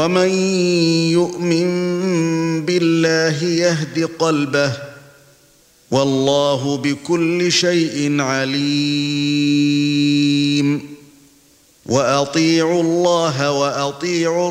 ومن يؤمن بالله يهد قلبه والله بكل شيء عليم وأطيعوا الله وأطيعوا